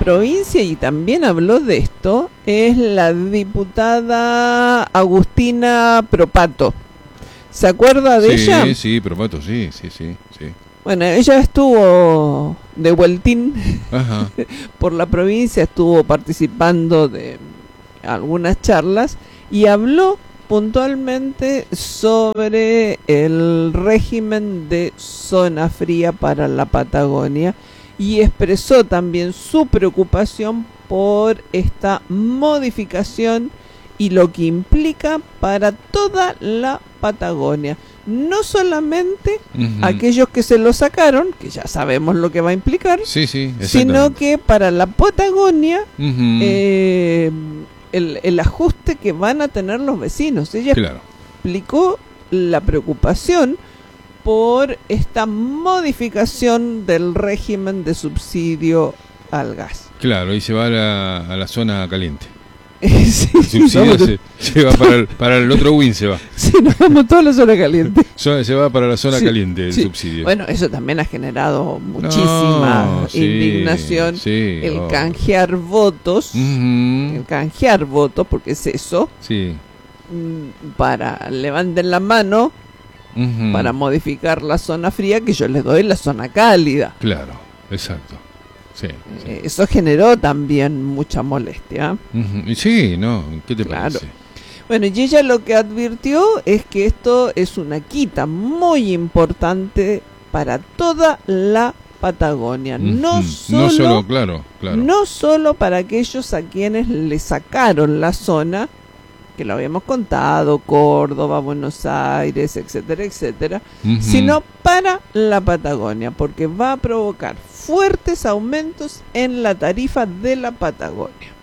provincia, y también habló de esto, es la diputada Agustina Propato. ¿Se acuerda de ella? Sí, sí, Propato, sí. Bueno, ella estuvo de vueltín Ajá. por la provincia, estuvo participando de algunas charlas y habló puntualmente sobre el régimen de zona fría para la Patagonia y expresó también su preocupación por esta modificación y lo que implica para toda la Patagonia. No solamente aquellos que se lo sacaron, que ya sabemos lo que va a implicar, sí, sino que para la Patagonia el ajuste que van a tener los vecinos. Ella explicó la preocupación por esta modificación del régimen de subsidio al gas. Claro, y se va a la zona caliente. Sí, el subsidio se va para el otro win, se va. Sí, nos vamos toda la zona caliente. Se va para la zona caliente el subsidio. Bueno, eso también ha generado muchísima indignación. El canjear votos. El canjear votos, porque es eso. Sí. Para levanten la mano para modificar la zona fría, que yo les doy la zona cálida. Claro, exacto. Sí. Eso generó también mucha molestia. Sí, ¿no? ¿Qué te parece? Bueno, y ella lo que advirtió es que esto es una quita muy importante para toda la Patagonia. No solo, no solo para aquellos a quienes le sacaron la zona, que lo habíamos contado, Córdoba, Buenos Aires, etcétera, etcétera, sino para la Patagonia, porque va a provocar fuertes aumentos en la tarifa de la Patagonia.